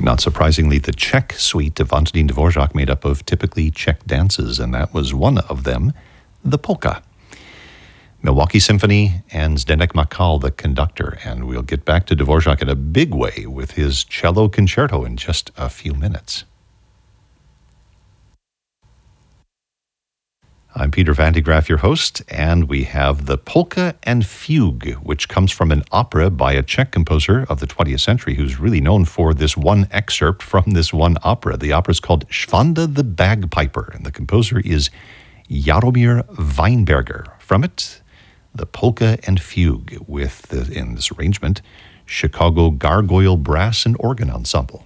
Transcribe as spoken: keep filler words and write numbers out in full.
Not surprisingly, the Czech suite of Antonín Dvořák made up of typically Czech dances, and that was one of them, the polka. Milwaukee Symphony and Zdeněk Makal, the conductor, and we'll get back to Dvořák in a big way with his cello concerto in just a few minutes. I'm Peter Van de Graaff, your host, and we have the Polka and Fugue, which comes from an opera by a Czech composer of the twentieth century who's really known for this one excerpt from this one opera. The opera is called Svanda the Bagpiper, and the composer is Jaromír Weinberger. From it, the Polka and Fugue with, the, in this arrangement, Chicago Gargoyle Brass and Organ Ensemble.